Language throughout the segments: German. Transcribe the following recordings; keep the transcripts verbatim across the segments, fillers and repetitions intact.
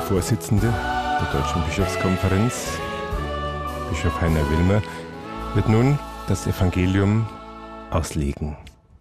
Vorsitzende der Deutschen Bischofskonferenz, Bischof Heiner Wilmer, wird nun das Evangelium auslegen.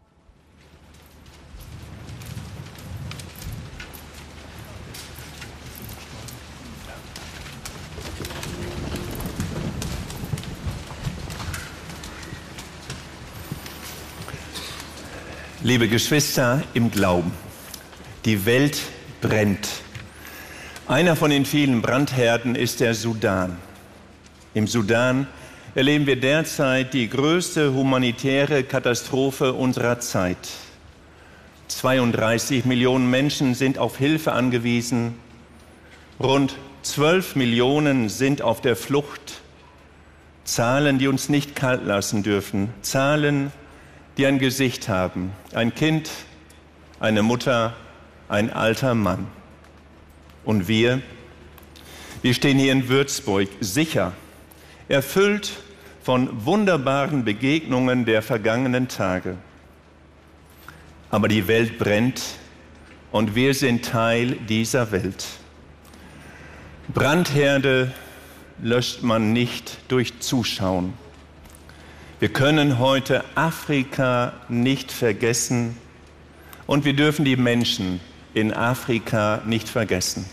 Liebe Geschwister im Glauben, die Welt brennt. Einer von den vielen Brandherden ist der Sudan. Im Sudan erleben wir derzeit die größte humanitäre Katastrophe unserer Zeit. zweiunddreißig Millionen Menschen sind auf Hilfe angewiesen. Rund zwölf Millionen sind auf der Flucht. Zahlen, die uns nicht kalt lassen dürfen. Zahlen, die ein Gesicht haben. Ein Kind, eine Mutter, ein alter Mann. Und wir, wir stehen hier in Würzburg sicher, erfüllt von wunderbaren Begegnungen der vergangenen Tage. Aber die Welt brennt und wir sind Teil dieser Welt. Brandherde löscht man nicht durch Zuschauen. Wir können heute Afrika nicht vergessen und wir dürfen die Menschen in Afrika nicht vergessen.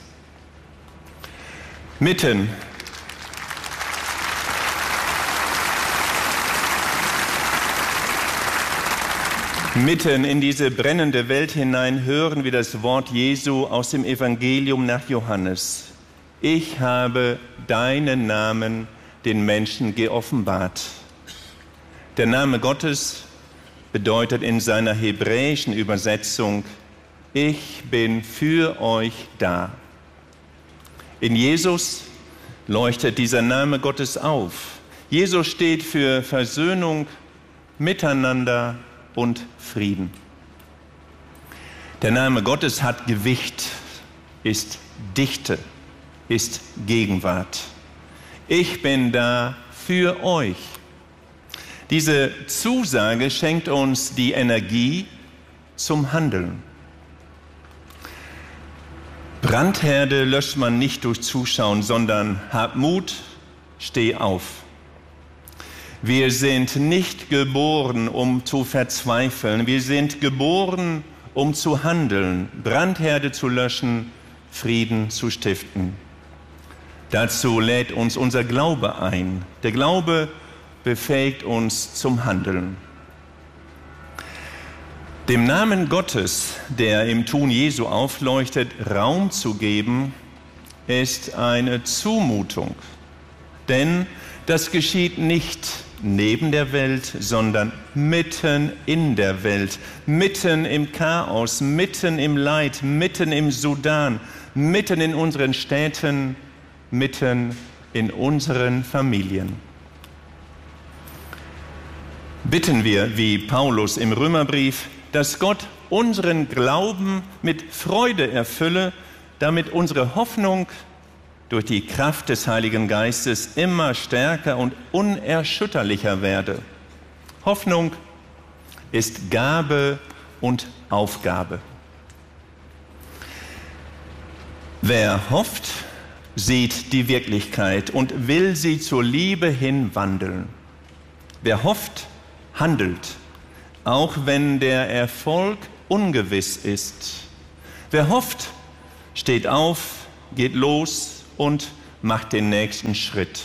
Mitten Mitten in diese brennende Welt hinein hören wir das Wort Jesu aus dem Evangelium nach Johannes. Ich habe deinen Namen den Menschen geoffenbart. Der Name Gottes bedeutet in seiner hebräischen Übersetzung, ich bin für euch da. In Jesus leuchtet dieser Name Gottes auf. Jesus steht für Versöhnung, Miteinander und Frieden. Der Name Gottes hat Gewicht, ist Dichte, ist Gegenwart. Ich bin da für euch. Diese Zusage schenkt uns die Energie zum Handeln. Brandherde löscht man nicht durch Zuschauen, sondern hab Mut, steh auf. Wir sind nicht geboren, um zu verzweifeln. Wir sind geboren, um zu handeln, Brandherde zu löschen, Frieden zu stiften. Dazu lädt uns unser Glaube ein. Der Glaube befähigt uns zum Handeln. Dem Namen Gottes, der im Tun Jesu aufleuchtet, Raum zu geben, ist eine Zumutung. Denn das geschieht nicht neben der Welt, sondern mitten in der Welt, mitten im Chaos, mitten im Leid, mitten im Sudan, mitten in unseren Städten, mitten in unseren Familien. Bitten wir, wie Paulus im Römerbrief, dass Gott unseren Glauben mit Freude erfülle, damit unsere Hoffnung durch die Kraft des Heiligen Geistes immer stärker und unerschütterlicher werde. Hoffnung ist Gabe und Aufgabe. Wer hofft, sieht die Wirklichkeit und will sie zur Liebe hin wandeln. Wer hofft, handelt, auch wenn der Erfolg ungewiss ist. Wer hofft, steht auf, geht los und macht den nächsten Schritt.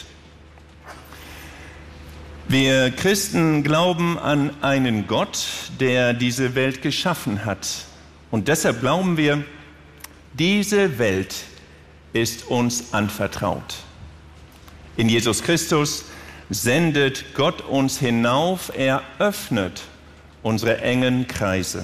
Wir Christen glauben an einen Gott, der diese Welt geschaffen hat. Und deshalb glauben wir, diese Welt ist uns anvertraut. In Jesus Christus sendet Gott uns hinauf, er öffnet unsere engen Kreise.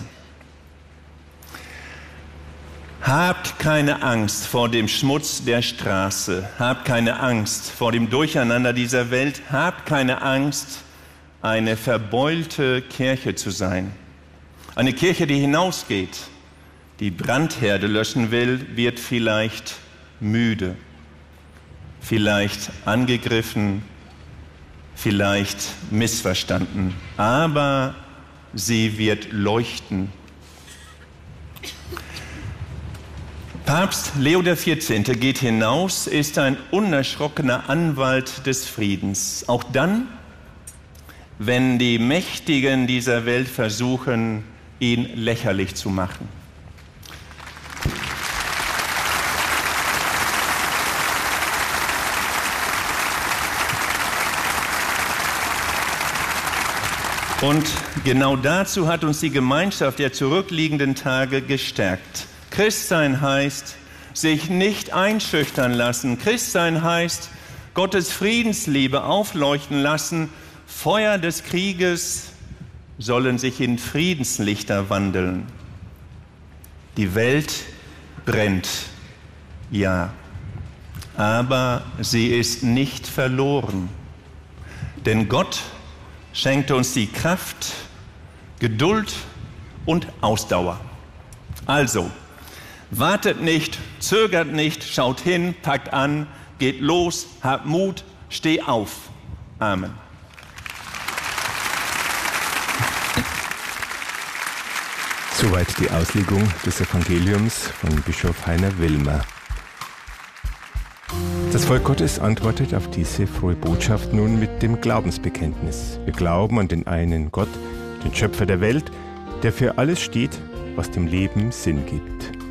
Habt keine Angst vor dem Schmutz der Straße, habt keine Angst vor dem Durcheinander dieser Welt, habt keine Angst, eine verbeulte Kirche zu sein. Eine Kirche, die hinausgeht, die Brandherde löschen will, wird vielleicht müde, vielleicht angegriffen, vielleicht missverstanden, aber sie wird leuchten. Papst Leo der vierzehnte geht hinaus, ist ein unerschrockener Anwalt des Friedens. Auch dann, wenn die Mächtigen dieser Welt versuchen, ihn lächerlich zu machen. Und genau dazu hat uns die Gemeinschaft der zurückliegenden Tage gestärkt. Christsein heißt, sich nicht einschüchtern lassen. Christsein heißt, Gottes Friedensliebe aufleuchten lassen. Feuer des Krieges sollen sich in Friedenslichter wandeln. Die Welt brennt, ja, aber sie ist nicht verloren. Denn Gott schenkt uns die Kraft, Geduld und Ausdauer. Also, wartet nicht, zögert nicht, schaut hin, packt an, geht los, habt Mut, steh auf. Amen. Soweit die Auslegung des Evangeliums von Bischof Heiner Wilmer. Das Volk Gottes antwortet auf diese frohe Botschaft nun mit dem Glaubensbekenntnis. Wir glauben an den einen Gott, den Schöpfer der Welt, der für alles steht, was dem Leben Sinn gibt.